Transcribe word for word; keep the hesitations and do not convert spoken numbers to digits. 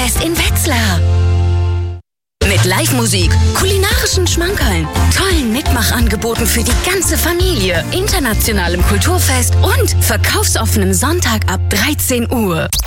Kulturfest in Wetzlar. Mit Live-Musik, kulinarischen Schmankerln, tollen Mitmachangeboten für die ganze Familie, internationalem Kulturfest und verkaufsoffenem Sonntag ab dreizehn Uhr.